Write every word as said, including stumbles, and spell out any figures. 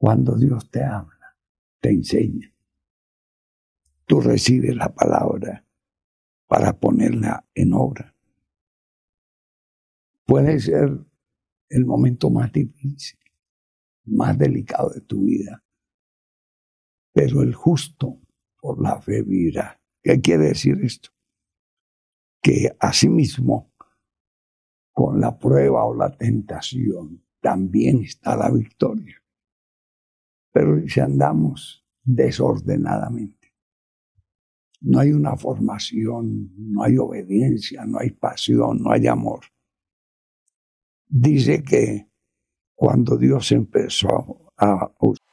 Cuando Dios te habla, te enseña. Tú recibes la palabra para ponerla en obra. Puede ser el momento más difícil, más delicado de tu vida, pero el justo por la fe vivirá. ¿Qué quiere decir esto? Que asimismo, con la prueba o la tentación, también está la victoria. Pero si andamos desordenadamente, no hay una formación, no hay obediencia, no hay pasión, no hay amor. Dice que cuando Dios empezó a